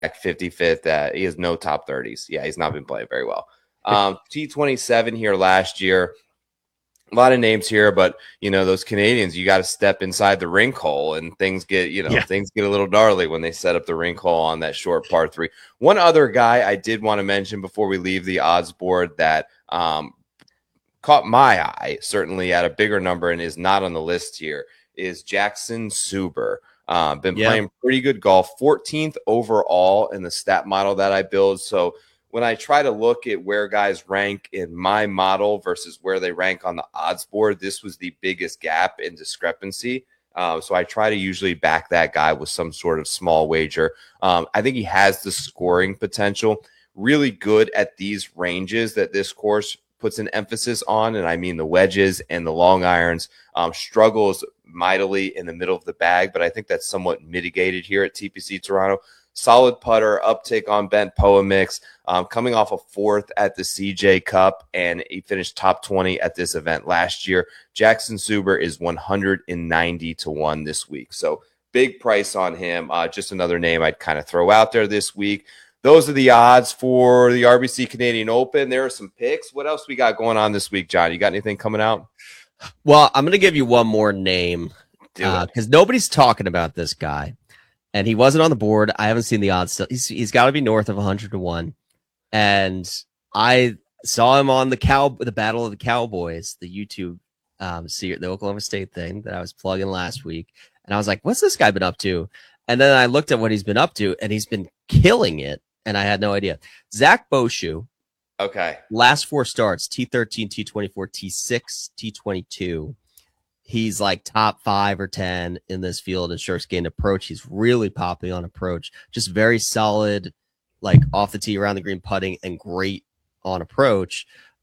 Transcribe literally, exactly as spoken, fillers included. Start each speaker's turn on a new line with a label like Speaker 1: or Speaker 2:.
Speaker 1: fifty-fifth. Uh, he has no top thirties. Yeah, he's not been playing very well. Um, T twenty-seven here last year. A lot of names here, but you know those Canadians, you got to step inside the rink hole, and things get you know
Speaker 2: Yeah.
Speaker 1: things get a little gnarly when they set up the rink hole on that short par three. One other guy I did want to mention before we leave the odds board that um, caught my eye, certainly at a bigger number, and is not on the list here, is Jackson Suber. Uh, been
Speaker 2: Yeah.
Speaker 1: playing pretty good golf, fourteenth overall in the stat model that I build. So when I try to look at where guys rank in my model versus where they rank on the odds board, this was the biggest gap in discrepancy. Uh, so I try to usually back that guy with some sort of small wager. Um, I think he has the scoring potential, really good at these ranges that this course puts an emphasis on, and I mean the wedges and the long irons. Um, struggles mightily in the middle of the bag, but I think that's somewhat mitigated here at T P C Toronto. Solid putter, uptick on bent Poa mix, um, coming off a fourth at the C J Cup, and he finished top twenty at this event last year. Jackson Suber is one hundred ninety to one this week. So big price on him. Uh, just another name I'd kind of throw out there this week. Those are the odds for the R B C Canadian Open. There are some picks. What else we got going on this week, John? You got anything coming out?
Speaker 2: Well, I'm going to give you one more name
Speaker 1: Do
Speaker 2: because uh, nobody's talking about this guy. And he wasn't on the board. I haven't seen the odds still. He's, he's got to be north of one hundred to one. And I saw him on the cow, the Battle of the Cowboys, the YouTube, um, the Oklahoma State thing that I was plugging last week. And I was like, what's this guy been up to? And then I looked at what he's been up to, and he's been killing it. And I had no idea. Zach Boshu.
Speaker 1: Okay.
Speaker 2: Last four starts, T thirteen, T twenty-four, T six, T twenty-two. He's like top five or ten in this field in strokes gained approach. He's really popping on approach. Just very solid, like off the tee, around the green putting, and great on approach.